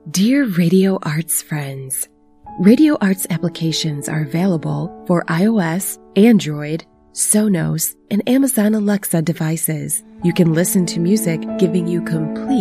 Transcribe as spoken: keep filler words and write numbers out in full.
Dear Radio Arts friends, Radio Arts applications are available for iOS, Android, Sonos, and Amazon Alexa devices. You can listen to music giving you complete